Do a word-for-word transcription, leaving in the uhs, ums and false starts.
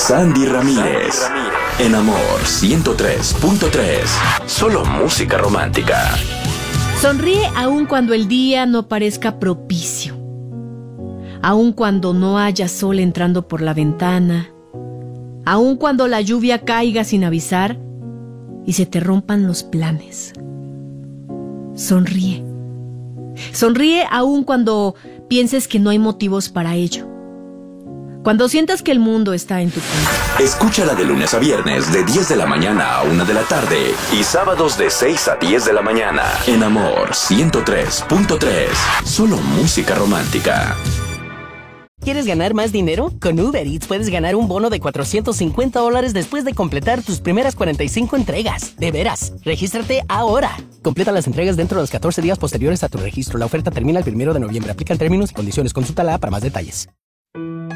Sandy Ramírez, en Amor ciento tres punto tres. Solo música romántica. Sonríe aun cuando el día no parezca propicio, aun cuando no haya sol entrando por la ventana, aun cuando la lluvia caiga sin avisar y se te rompan los planes. Sonríe. Sonríe aun cuando pienses que no hay motivos para ello. Cuando sientas que el mundo está en tu contra. Escúchala de lunes a viernes de diez de la mañana a una de la tarde y sábados de seis a diez de la mañana en Amor ciento tres punto tres. Solo música romántica. ¿Quieres ganar más dinero? Con Uber Eats puedes ganar un bono de cuatrocientos cincuenta dólares después de completar tus primeras cuarenta y cinco entregas. De veras, regístrate ahora. Completa las entregas dentro de los catorce días posteriores a tu registro. La oferta termina el primero de noviembre. Aplican términos y condiciones. Consulta la app para más detalles.